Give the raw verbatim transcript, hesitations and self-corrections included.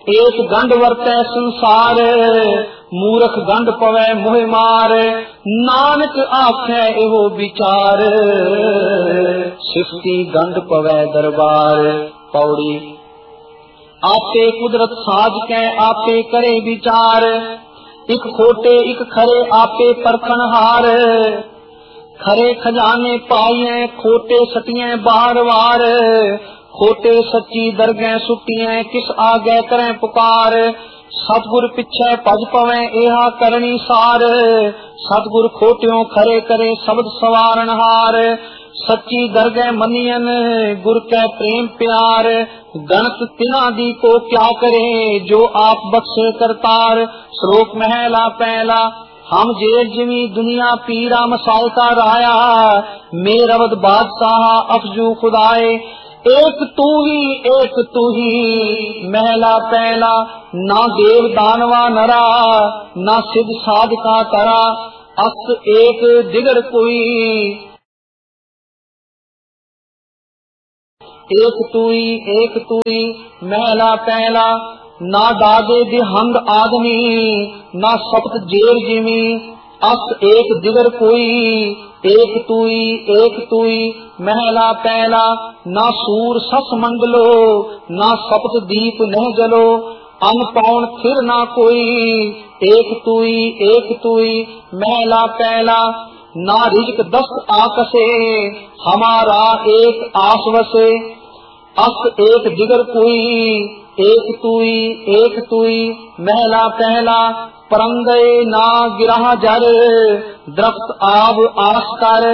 एक गंड वरतै संसार, मूर्ख गंड पवै मोह मार। नानक आखै एहो विचार, सृष्टि गंड पवै दरबार। पौड़ी आपे कुदरत साज कै आपे करे विचार, एक खोटे एक खरे आपे परखन हार। खरे खजाने पाइए खोटे सटिए बार बार, खोटे सच्ची दरगह सुटिए किस आगे करें पुकार। सतगुर पिछे भज पवे एहा करनी सार, सतगुर खोटियों खरे करे शब्द सवारण हार। सच्ची दरगह मनियन गुर कै प्रेम प्यार, गणत तिना दी को क्या करे जो आप बख्शे करतार। श्लोक महला पहला। हम जेर जिमी दुनिया पीरा मसालता राया, मेरवद बादशाह अफजू खुदाए। एक तू ही एक तू ही महला पहला, ना देव दानवा नरा ना सिद्ध साधका तरा। अस एक दिगर कोई, एक तू ही एक तू ही महला पहला। ना दादे दिहंग आदमी ना सप्त जेर जिमी, अस एक दिगर कोई, एक तुई एक तुई महला पहला। ना सूर सस मंगलो ना सप्त दीप नह जलो, अन पौन फिर ना कोई, एक तुई एक तुई महला पहला। ना रिजक दस्त आकसे हमारा एक आस वसे, अस एक दिगर कोई, एक तुई एक तुई महला पहला। परंगए ना गिरा जर दरख्त आब आस कर,